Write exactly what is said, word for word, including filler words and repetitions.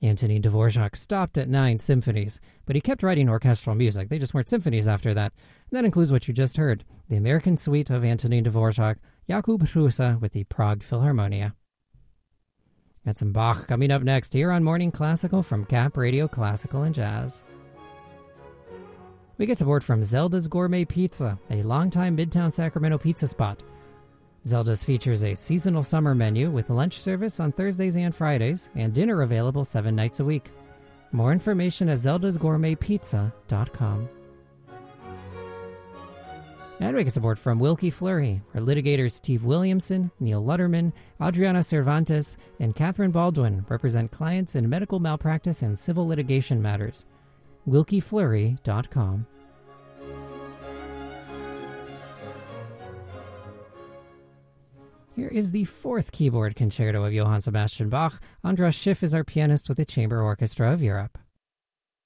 Antonin Dvorak stopped at nine symphonies, but he kept writing orchestral music. They just weren't symphonies after that. And that includes what you just heard, the American Suite of Antonin Dvorak, Jakub Hrusa with the Prague Philharmonia. Got some Bach coming up next here on Morning Classical from Cap Radio Classical and Jazz. We get support from Zelda's Gourmet Pizza, a longtime Midtown Sacramento pizza spot. Zelda's features a seasonal summer menu with lunch service on Thursdays and Fridays and dinner available seven nights a week. More information at zeldas gourmet pizza dot com. And we get support from Wilkie Fleury, where litigators Steve Williamson, Neil Lutterman, Adriana Cervantes, and Catherine Baldwin represent clients in medical malpractice and civil litigation matters. wilkie fleury dot com. Here is the fourth keyboard concerto of Johann Sebastian Bach. Andras Schiff is our pianist with the Chamber Orchestra of Europe.